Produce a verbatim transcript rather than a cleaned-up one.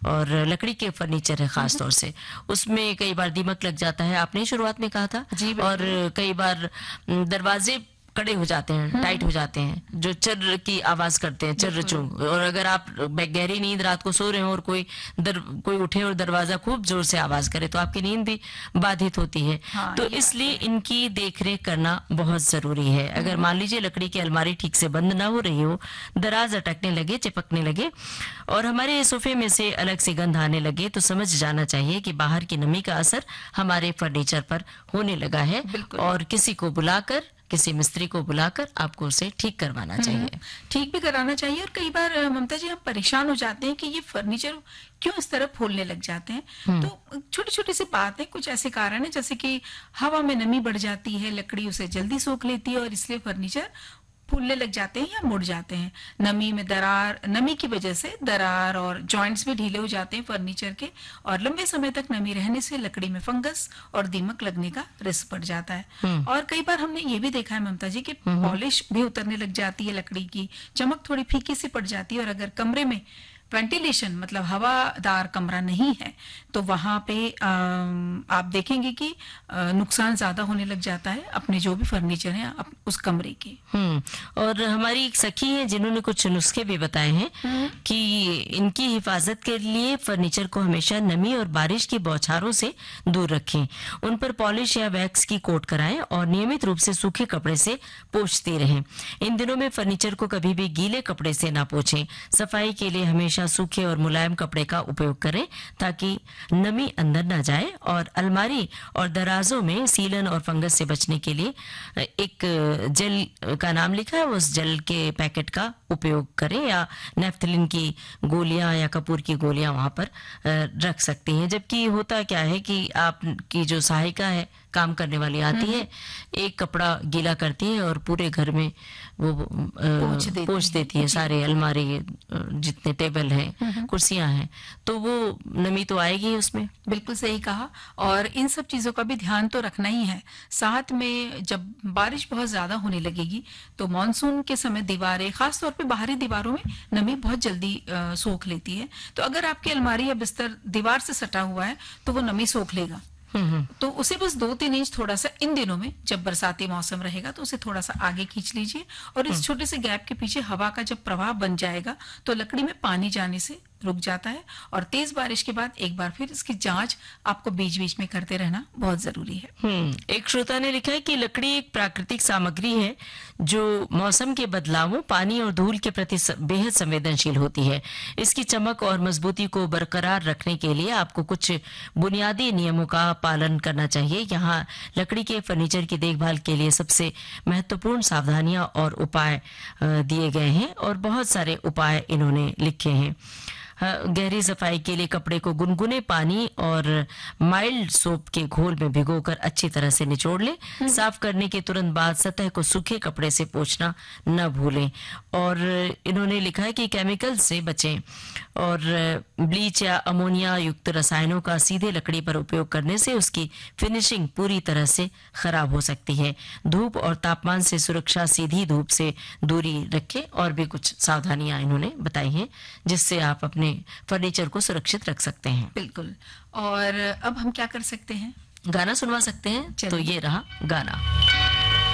और लकड़ी के फर्नीचर है खास तौर से, उसमें कई बार दीमक लग जाता है, आपने शुरुआत में कहा था। जी, और कई बार दरवाजे कड़े हो जाते हैं, टाइट हो जाते हैं, जो चर्र की आवाज करते हैं, चर्र चू। और अगर आप गहरी नींद रात को सो रहे हो और कोई दर, कोई उठे और दरवाजा खूब जोर से आवाज करे तो आपकी नींद भी बाधित होती है। हाँ, तो इसलिए इनकी देखरेख करना बहुत जरूरी है। अगर मान लीजिए लकड़ी की अलमारी ठीक से बंद ना हो रही हो, दराज अटकने लगे, चिपकने लगे और हमारे सोफे में से अलग से गंध आने लगे, तो समझ जाना चाहिए कि बाहर की नमी का असर हमारे फर्नीचर पर होने लगा है और किसी को बुलाकर, किसी मिस्त्री को बुलाकर आपको उसे ठीक करवाना चाहिए। ठीक भी कराना चाहिए। और कई बार ममता जी हम परेशान हो जाते हैं कि ये फर्नीचर क्यों इस तरह फूलने लग जाते हैं। तो छोटी छोटी सी बात है, कुछ ऐसे कारण है जैसे कि हवा में नमी बढ़ जाती है, लकड़ी उसे जल्दी सोख लेती है और इसलिए फर्नीचर फूलने लग जाते हैं या मुड़ जाते हैं। नमी में दरार, नमी की वजह से दरार और जॉइंट्स भी ढीले हो जाते हैं फर्नीचर के, और लंबे समय तक नमी रहने से लकड़ी में फंगस और दीमक लगने का रिस्क बढ़ जाता है। और कई बार हमने ये भी देखा है ममता जी कि पॉलिश भी उतरने लग जाती है लकड़ी की, चमक थोड़ी फीकी सी पड़ जाती है। और अगर कमरे में वेंटिलेशन मतलब हवादार कमरा नहीं है तो वहां पे आ, आप देखेंगे कि आ, नुकसान ज्यादा होने लग जाता है अपने जो भी फर्नीचर है उस कमरे के। हम्म और हमारी एक सखी है जिन्होंने कुछ नुस्खे भी बताए हैं कि इनकी हिफाजत के लिए फर्नीचर को हमेशा नमी और बारिश की बौछारों से दूर रखें, उन पर पॉलिश या वैक्स की कोट कराएं और नियमित रूप से सूखे कपड़े से पोंछते रहें। इन दिनों में फर्नीचर को कभी भी गीले कपड़े से ना पोंछें। सफाई के लिए हमेशा सूखे और मुलायम कपड़े का उपयोग करें ताकि नमी अंदर न जाए। और अलमारी और दराजों में सीलन और फंगस से बचने के लिए एक जेल का नाम लिखा है, उस जेल के पैकेट का उपयोग करें या नेफ्थलिन की गोलियां या कपूर की गोलियां वहां पर रख सकती हैं। जबकि होता क्या है कि आपकी जो सहायिका है, काम करने वाली आती है, एक कपड़ा गीला करती है और पूरे घर में वो पोंछ देती, पोंछ देती है सारे अलमारी, जितने टेबल हैं, कुर्सियां हैं, तो वो नमी तो आएगी उसमें। बिल्कुल सही कहा। और इन सब चीजों का भी ध्यान तो रखना ही है। साथ में जब बारिश बहुत ज्यादा होने लगेगी तो मानसून के समय दीवारें, खासतौर पे बाहरी दीवारों में नमी बहुत जल्दी सोख लेती है। तो अगर आपकी अलमारी या बिस्तर दीवार से सटा हुआ है तो वो नमी सोख लेगा, तो उसे बस दो तीन इंच थोड़ा सा इन दिनों में जब बरसाती मौसम रहेगा तो उसे थोड़ा सा आगे खींच लीजिए और इस छोटे से गैप के पीछे हवा का जब प्रवाह बन जाएगा तो लकड़ी में पानी जाने से रुक जाता है। और तेज बारिश के बाद एक बार फिर इसकी जांच आपको बीच बीच में करते रहना बहुत जरूरी है। हम्म एक श्रोता ने लिखा है कि लकड़ी एक प्राकृतिक सामग्री है जो मौसम के बदलावों, पानी और धूल के प्रति बेहद संवेदनशील होती है। इसकी चमक और मजबूती को बरकरार रखने के लिए आपको कुछ बुनियादी नियमों का पालन करना चाहिए। यहाँ लकड़ी के फर्नीचर की देखभाल के लिए सबसे महत्वपूर्ण सावधानियां और उपाय दिए गए हैं और बहुत सारे उपाय इन्होंने लिखे हैं। गहरी सफाई के लिए कपड़े को गुनगुने पानी और माइल्ड सोप के घोल में भिगोकर अच्छी तरह से निचोड़ लें। साफ करने के तुरंत बाद सतह को सूखे कपड़े से पोंछना न भूलें। और इन्होंने लिखा है कि केमिकल से बचें और ब्लीच या अमोनिया युक्त रसायनों का सीधे लकड़ी पर उपयोग करने से उसकी फिनिशिंग पूरी तरह से खराब हो सकती है। धूप और तापमान से सुरक्षा, सीधी धूप से दूरी रखें और भी कुछ सावधानियां इन्होंने बताई हैं जिससे आप अपने फर्नीचर को सुरक्षित रख सकते हैं। बिल्कुल। और अब हम क्या कर सकते हैं? गाना सुनवा सकते हैं, तो ये रहा गाना।